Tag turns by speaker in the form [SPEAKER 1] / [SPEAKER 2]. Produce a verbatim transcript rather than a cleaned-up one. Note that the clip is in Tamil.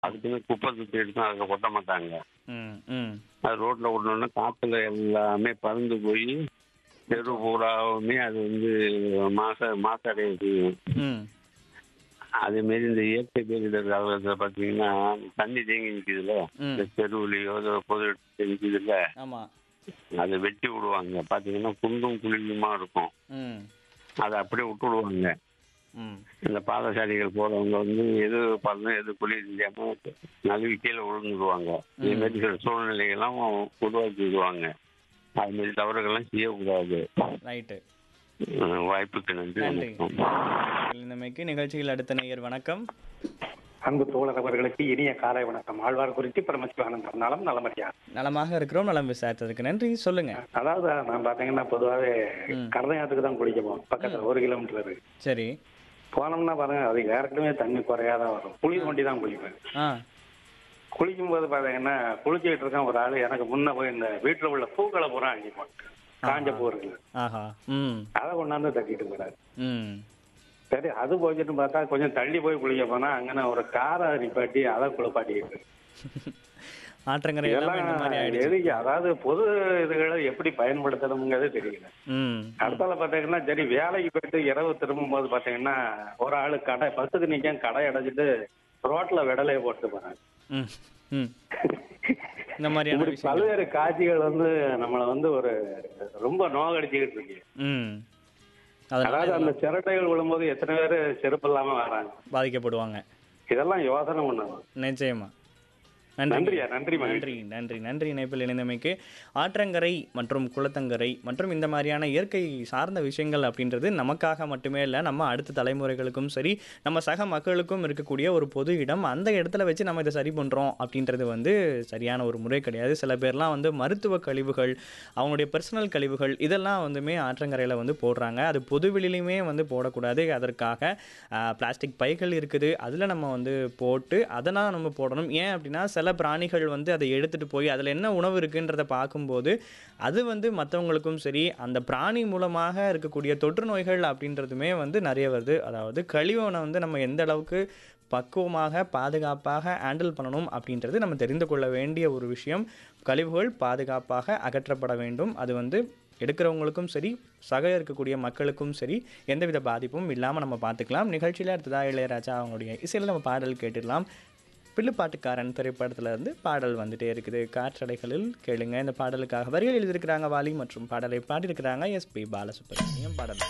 [SPEAKER 1] அதுக்குன்னு குப்பை தூக்கி எடுத்து அதில் கொட்ட மாட்டாங்க.
[SPEAKER 2] ம், ம்,
[SPEAKER 1] அது ரோட்டில் விடணுன்னா காற்றுல எல்லாமே பறந்து போய் தெரு பூராவுமே அது வந்து மாச மாசடைய செய்யும்.
[SPEAKER 2] ம்.
[SPEAKER 1] அதேமாரி இந்த இயற்கை பேரிடர் காலத்தில் பார்த்தீங்கன்னா தண்ணி தேங்கி நிற்குதுல்ல,
[SPEAKER 2] ம்.
[SPEAKER 1] இந்த தெருவுலையோ ஏதோ பொது இடத்துல நிற்குதுல்ல,
[SPEAKER 2] ஆமா.
[SPEAKER 1] அதை வெட்டி விடுவாங்க. பார்த்தீங்கன்னா குண்டும் குழியுமா இருக்கும்.
[SPEAKER 2] ம்,
[SPEAKER 1] அதை அப்படியே விட்டு விடுவாங்க.
[SPEAKER 2] ம்.
[SPEAKER 1] இந்த பாதசாரிகள் போறவங்க வந்து எது பள்ளம் எது குழி தெரியாம நழுவி கீழே விழுந்துடுவாங்க. இது மாதிரி சில சூழ்நிலைகள்லாம் உருவாக்கி விடுவாங்க. அது மாதிரி தவறுகள்லாம் செய்யக்கூடாது.
[SPEAKER 2] ரைட்டு.
[SPEAKER 1] உம், வாய்ப்புக்கு நன்றி.
[SPEAKER 2] நன்றி.
[SPEAKER 1] வணக்கம்.
[SPEAKER 2] இந்தமைக்கு நிகழ்ச்சியில் அடுத்த நேயர் வணக்கம்.
[SPEAKER 3] அன்பு தோழர் அவர்களுக்கு இனிய காலை வணக்கம். ஆழ்வார் குறித்து பரமசிவானந்தம் நலம் நலமறியா.
[SPEAKER 2] நலமாக இருக்கிறோம். நலம் விசாரித்ததுக்கு நன்றி. சொல்லுங்க.
[SPEAKER 3] அதாவது நான் பாத்தீங்கன்னா பொதுவாகவே
[SPEAKER 2] ம்.
[SPEAKER 3] கரணையாத்துக்கு தான் குளிக்கப்போம். பக்கத்துல ஒரு கிலோமீட்டர் இருக்கு.
[SPEAKER 2] சரி.
[SPEAKER 3] போனோம்னா பாருங்க அது ஏற்கனவே தண்ணி குறையாதான் வரும். குளி தோண்டி தான் குளிப்பேன்.
[SPEAKER 2] ஆ.
[SPEAKER 3] குளிக்கும் போது பாத்தீங்கன்னா குளிச்சுட்டு இருக்கேன், ஒரு ஆளு எனக்கு முன்ன போய் இந்த வீட்டுல உள்ள பூக்களை பூரா அங்கி போட்டு காஞ்ச பூ இருக்குல்ல,
[SPEAKER 2] ஆஹா. ம்,
[SPEAKER 3] அதை கொண்டாந்து தட்டிட்டு போறாரு.
[SPEAKER 2] ம்.
[SPEAKER 3] சரி, அது போச்சுட்டு பார்த்தா கொஞ்சம் தள்ளி போய் குளிக்க போனா அங்கன ஒரு காரை நிப்பாட்டி அதை குளிப்பாட்டிக்கிட்டு இருக்கு.
[SPEAKER 2] ஆற்றங்கரை எல்லாம் இந்த மாதிரி
[SPEAKER 3] இதெல்லாம்
[SPEAKER 2] ஆயிடுச்சு.
[SPEAKER 3] எதுக்கு, அதாவது பொது இதுகளை எப்படி பயன்படுத்தணுங்கிறது தெரியல.
[SPEAKER 2] ம்,
[SPEAKER 3] அடுத்தால பாத்தீங்கன்னா சரி வேலைக்கு போயிட்டு இரவு திரும்பும் போது பாத்தீங்கன்னா ஒரு ஆளு கடை பஸ்ஸுக்கு நிக்க கடை அடைச்சிட்டு ரோட்ல விடலையே போட்டு போறாங்க.
[SPEAKER 2] ம், ம். இந்த மாதிரியான
[SPEAKER 3] இப்படி
[SPEAKER 2] விஷயங்கள்.
[SPEAKER 3] பல்வேறு காட்சிகள் வந்து நம்மளை வந்து ஒரு ரொம்ப நோகடிச்சுக்கிட்டு இருக்கு.
[SPEAKER 2] ம். அதனால
[SPEAKER 3] அதாவது அந்த சிரட்டைகள் விழும்போது எத்தனை பேர் செருப்பு இல்லாம வராங்க.
[SPEAKER 2] பாதிக்கப்படுவாங்க.
[SPEAKER 3] இதெல்லாம் யோசனை பண்ணணும்.
[SPEAKER 2] நிச்சயமா. நன்றி.
[SPEAKER 3] நன்றியா, நன்றி மகிழ்ச்சி.
[SPEAKER 2] நன்றி நன்றி நன்றி இணைப்பில் இணைந்தமைக்கு. ஆற்றங்கரை மற்றும் குளத்தங்கரை மற்றும் இந்த மாதிரியான இயற்கை சார்ந்த விஷயங்கள் அப்படின்றது நமக்காக மட்டுமே இல்லை, நம்ம அடுத்த தலைமுறைகளுக்கும் சரி நம்ம சக மக்களுக்கும் இருக்கக்கூடிய ஒரு பொது இடம். அந்த இடத்துல வச்சு நம்ம இதை சரி பண்ணுறோம் அப்படின்றது வந்து சரியான ஒரு முறை கிடையாது. சில பேர்லாம் வந்து மருத்துவ கழிவுகள், அவங்களுடைய பர்சனல் கழிவுகள் இதெல்லாம் வந்துமே ஆற்றங்கரையில் வந்து போடுறாங்க. அது பொதுவெளியிலுமே வந்து போடக்கூடாது. அதற்காக பிளாஸ்டிக் பைகள் இருக்குது, அதில் நம்ம வந்து போட்டு அதெல்லாம் நம்ம போடணும். ஏன் அப்படின்னா சில பிராணிகள் வந்து அதை எடுத்துகிட்டு போய் அதில் என்ன உணவு இருக்குன்றதை பார்க்கும்போது அது வந்து மற்றவங்களுக்கும் சரி அந்த பிராணி மூலமாக இருக்கக்கூடிய தொற்று நோய்கள் அப்படின்றதுமே வந்து நிறைய வருது. அதாவது கழிவனை வந்து நம்ம எந்த அளவுக்கு பக்குவமாக பாதுகாப்பாக ஹேண்டில் பண்ணணும் அப்படின்றது நம்ம தெரிந்து கொள்ள வேண்டிய ஒரு விஷயம். கழிவுகள் பாதுகாப்பாக அகற்றப்பட வேண்டும். அது வந்து எடுக்கிறவங்களுக்கும் சரி சக இருக்கக்கூடிய மக்களுக்கும் சரி எந்தவித பாதிப்பும் இல்லாமல் நம்ம பார்த்துக்கலாம். நிகழ்ச்சியில் அடுத்ததாக இளையராஜா அவங்களுடைய இசையில் நம்ம பாடல் கேட்டுடலாம். பில்லுப்பாட்டுக்காரன் திரைப்படத்தில் இருந்து பாடல் வந்துட்டே இருக்குது. காற்றடைகளில் கேளுங்க. இந்த பாடலுக்காக வரிகள் எழுதியிருக்கிறாங்க வாலி மற்றும் பாடலை பாடியிருக்கிறாங்க எஸ் பி பாலசுப்ரமணியம். பாடல்